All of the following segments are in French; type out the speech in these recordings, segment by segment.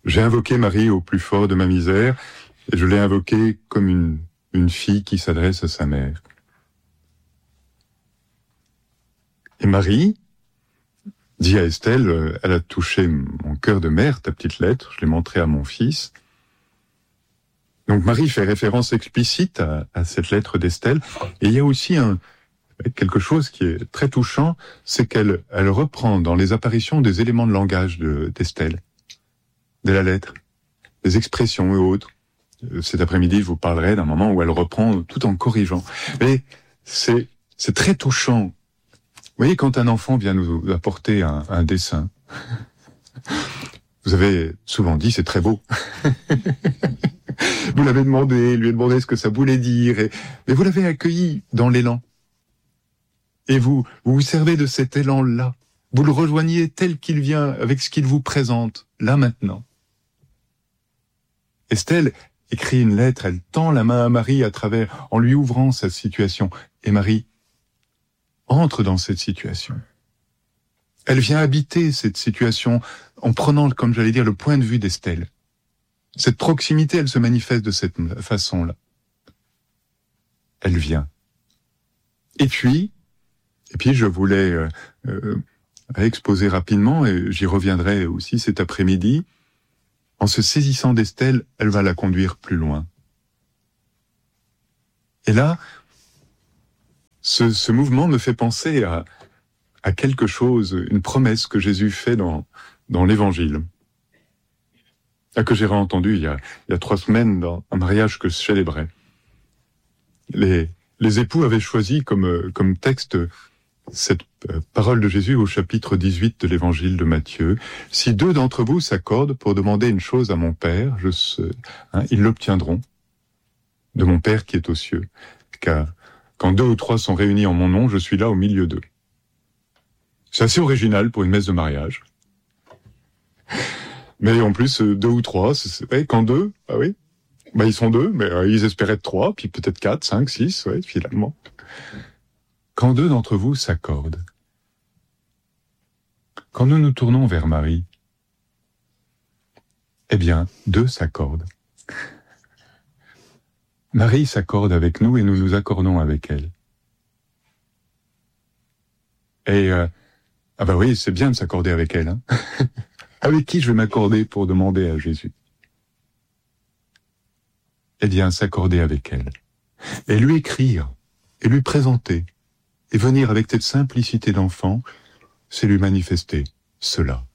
J'ai invoqué Marie au plus fort de ma misère, et je l'ai invoquée comme une fille qui s'adresse à sa mère. Et Marie dit à Estelle, elle a touché mon cœur de mère, ta petite lettre, je l'ai montrée à mon fils. Donc Marie fait référence explicite à cette lettre d'Estelle. Et il y a aussi quelque chose qui est très touchant, c'est qu'elle reprend dans les apparitions des éléments de langage d'Estelle, de la lettre, des expressions et autres. Cet après-midi, je vous parlerai d'un moment où elle reprend tout en corrigeant. Mais c'est très touchant. Vous voyez, quand un enfant vient nous apporter un dessin, vous avez souvent dit c'est très beau. Vous l'avez demandé, lui avez demandé ce que ça voulait dire, mais vous l'avez accueilli dans l'élan. Et vous vous servez de cet élan-là. Vous le rejoignez tel qu'il vient, avec ce qu'il vous présente, là maintenant. Estelle écrit une lettre, elle tend la main à Marie en lui ouvrant sa situation. Et Marie entre dans cette situation. Elle vient habiter cette situation en prenant, comme j'allais dire, le point de vue d'Estelle. Cette proximité, elle se manifeste de cette façon-là. Elle vient. Et puis je voulais exposer rapidement, et j'y reviendrai aussi cet après-midi, en se saisissant d'Estelle, elle va la conduire plus loin. Et là, ce mouvement me fait penser à quelque chose, une promesse que Jésus fait dans l'Évangile, que j'ai réentendu il y a 3 semaines dans un mariage que je célébrais. Les époux avaient choisi comme texte cette parole de Jésus au chapitre 18 de l'Évangile de Matthieu. « Si 2 d'entre vous s'accordent pour demander une chose à mon Père, ils l'obtiendront de mon Père qui est aux cieux. Car quand 2 ou 3 sont réunis en mon nom, je suis là au milieu d'eux. » C'est assez original pour une messe de mariage. Mais en plus, 2 ou 3, quand 2, ah oui, ils sont 2, mais ils espéraient être 3, puis peut-être 4, 5, 6, finalement. Quand 2 d'entre vous s'accordent, quand nous nous tournons vers Marie, eh bien, 2 s'accordent. Marie s'accorde avec nous et nous nous accordons avec elle. Et oui, c'est bien de s'accorder avec elle. Hein. Avec qui je vais m'accorder pour demander à Jésus? Eh bien, s'accorder avec elle. Et lui écrire, et lui présenter, et venir avec cette simplicité d'enfant, c'est lui manifester cela.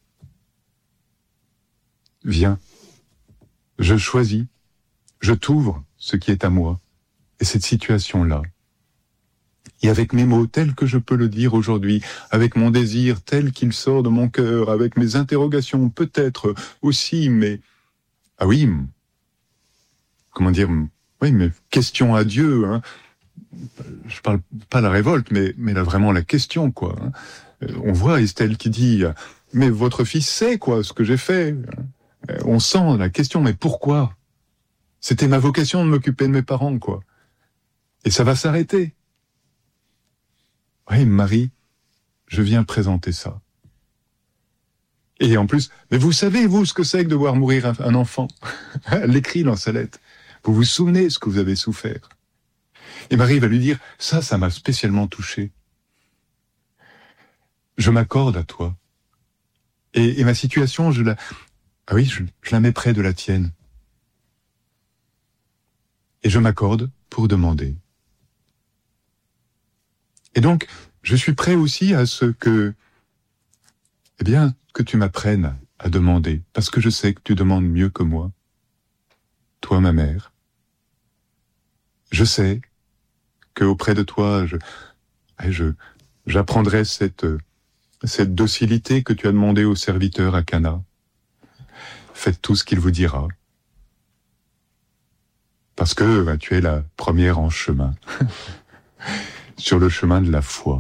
Viens, je choisis, je t'ouvre ce qui est à moi, et cette situation-là. Et avec mes mots tels que je peux le dire aujourd'hui, avec mon désir tel qu'il sort de mon cœur, avec mes interrogations peut-être aussi, mais... Ah oui, comment dire, oui, mes questions à Dieu, hein. Je parle pas la révolte, mais là, vraiment la question, quoi. On voit Estelle qui dit, mais votre fils sait, quoi, ce que j'ai fait. On sent la question, mais pourquoi? C'était ma vocation de m'occuper de mes parents, quoi. Et ça va s'arrêter. Oui, Marie, je viens présenter ça. Et en plus, mais vous savez, vous, ce que c'est que de voir mourir un enfant? Elle l'écrit dans sa lettre. Vous vous souvenez ce que vous avez souffert? Et Marie va lui dire, ça m'a spécialement touché. Je m'accorde à toi. Et ma situation, je la mets près de la tienne. Et je m'accorde pour demander. Et donc, je suis prêt aussi à ce que tu m'apprennes à demander, parce que je sais que tu demandes mieux que moi. Toi, ma mère. Je sais qu'auprès de toi, j'apprendrai cette docilité que tu as demandé au serviteur à Cana. Faites tout ce qu'il vous dira. Parce que tu es la première en chemin. Sur le chemin de la foi.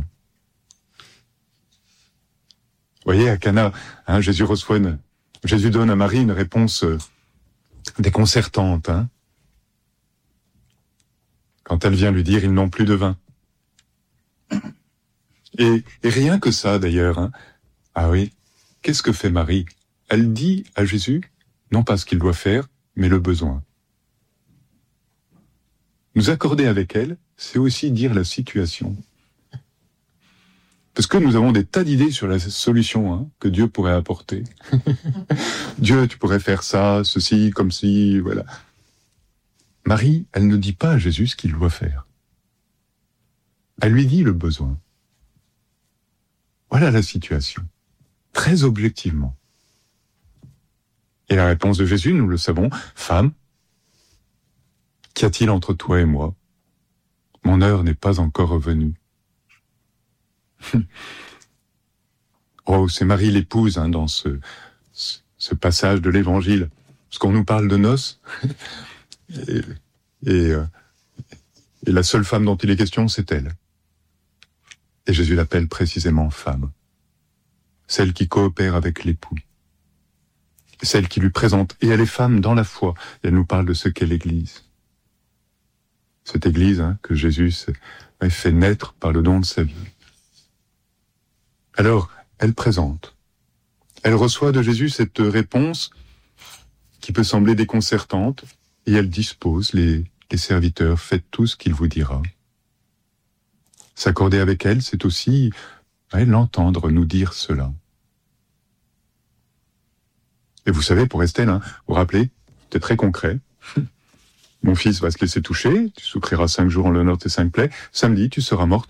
Vous voyez, à Cana, Jésus donne à Marie une réponse déconcertante. Quand elle vient lui dire, ils n'ont plus de vin. Et rien que ça, d'ailleurs. Ah oui, qu'est-ce que fait Marie? Elle dit à Jésus, non pas ce qu'il doit faire, mais le besoin. Nous accorder avec elle, c'est aussi dire la situation. Parce que nous avons des tas d'idées sur la solution que Dieu pourrait apporter. Dieu, tu pourrais faire ça, ceci, comme ci, voilà. Marie, elle ne dit pas à Jésus ce qu'il doit faire. Elle lui dit le besoin. Voilà la situation, très objectivement. Et la réponse de Jésus, nous le savons, « Femme, qu'y a-t-il entre toi et moi? Mon heure n'est pas encore revenue. » Oh, c'est Marie l'épouse dans ce passage de l'Évangile, parce qu'on nous parle de noces, et la seule femme dont il est question, c'est elle. Et Jésus l'appelle précisément femme, celle qui coopère avec l'époux, celle qui lui présente, et elle est femme dans la foi, et elle nous parle de ce qu'est l'Église. Cette Église que Jésus fait naître par le don de sa vie. Alors, elle présente. Elle reçoit de Jésus cette réponse qui peut sembler déconcertante, et elle dispose les serviteurs, faites tout ce qu'il vous dira. S'accorder avec elle, c'est aussi l'entendre nous dire cela. Et vous savez, pour Estelle, vous vous rappelez, c'était très concret. Mon fils va se laisser toucher, tu souffriras 5 jours en l'honneur de tes 5 plaies, samedi tu seras morte.